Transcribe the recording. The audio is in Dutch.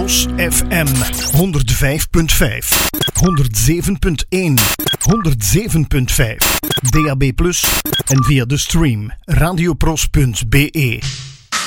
Pros FM 105.5, 107.1, 107.5, DAB+ en via de stream radiopros.be.